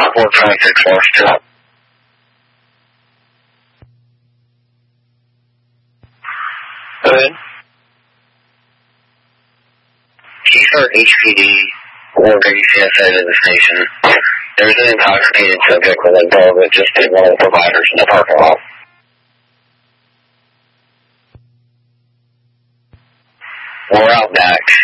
426 North Street. Go ahead. T-Start HPD or WCSA to the station. There's an intoxicated subject with a dog that just hit one of the providers in the parking lot. We're out back.